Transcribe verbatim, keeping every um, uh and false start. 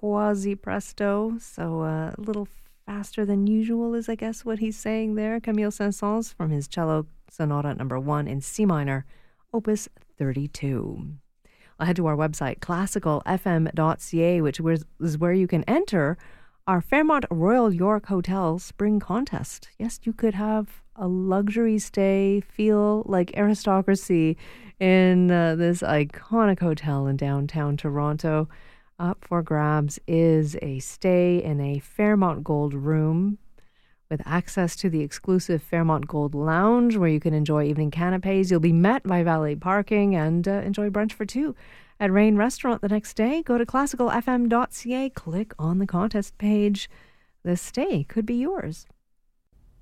quasi presto, so uh, a little faster than usual is, I guess, what he's saying there. Camille Saint-Saëns from his cello sonata number one in C minor, opus thirty-two. I'll head to our website, classical f m dot c a, which is where you can enter our Fairmont Royal York Hotel Spring Contest. Yes, you could have a luxury stay, feel like aristocracy in uh, this iconic hotel in downtown Toronto. Up for grabs is a stay in a Fairmont Gold room with access to the exclusive Fairmont Gold Lounge, where you can enjoy evening canapes. You'll be met by valet parking and uh, enjoy brunch for two at Rain Restaurant the next day. Go to classical f m dot c a, click on the contest page. This stay could be yours.